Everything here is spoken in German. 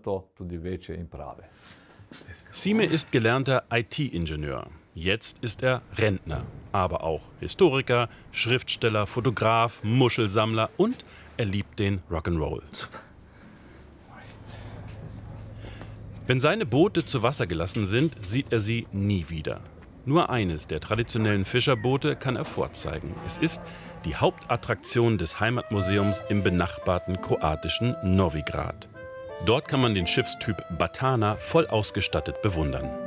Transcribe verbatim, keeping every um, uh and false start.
Sime ist gelernter I T-Ingenieur. Jetzt ist er Rentner, aber auch Historiker, Schriftsteller, Fotograf, Muschelsammler und er liebt den Rock'n'Roll. Wenn seine Boote zu Wasser gelassen sind, sieht er sie nie wieder. Nur eines der traditionellen Fischerboote kann er vorzeigen. Es ist die Hauptattraktion des Heimatmuseums im benachbarten kroatischen Novigrad. Dort kann man den Schiffstyp Batana voll ausgestattet bewundern.